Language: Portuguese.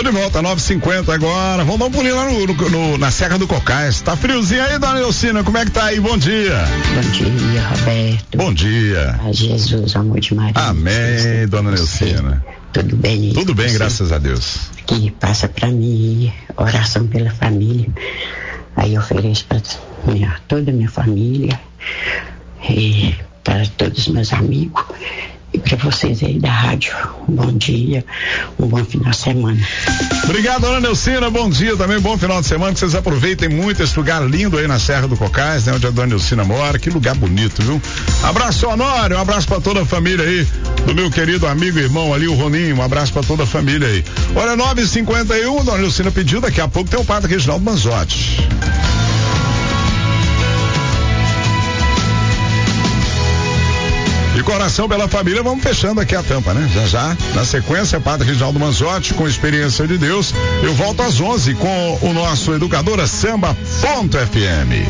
Tudo de volta, 9h50 agora. Vamos dar um pulinho lá na Serra do Cocais. Tá friozinho aí, dona Neucina? Como é que tá aí? Bom dia. Bom dia, Roberto. Bom dia. A Jesus, amor de Maria. Amém, dona Neucina. Tudo bem? Tudo bem, graças a Deus. Que passa pra mim oração pela família. Aí eu ofereço para toda a minha família e para todos os meus amigos. E para vocês aí da rádio, um bom dia, um bom final de semana. Obrigado, dona Neucina, bom dia também, bom final de semana, que vocês aproveitem muito esse lugar lindo aí na Serra do Cocais, né, onde a dona Neucina mora, que lugar bonito, viu? Abraço ao Honório, um abraço pra toda a família aí, do meu querido amigo e irmão ali, o Roninho, um abraço pra toda a família aí. Olha, 9h51, dona Neucina pediu, daqui a pouco tem o padre Reginaldo Manzotti. E coração pela família, vamos fechando aqui a tampa, né? Já, na sequência, Padre Reginaldo Manzotti, com experiência de Deus. Eu volto às 11 com o nosso Educadora Samba.fm.